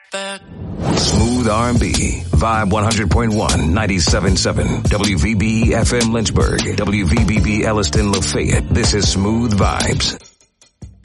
Smooth R&B, Vibe 100.1, 97.7, WVBE FM Lynchburg, WVBB Elliston Lafayette. This is Smooth Vibes.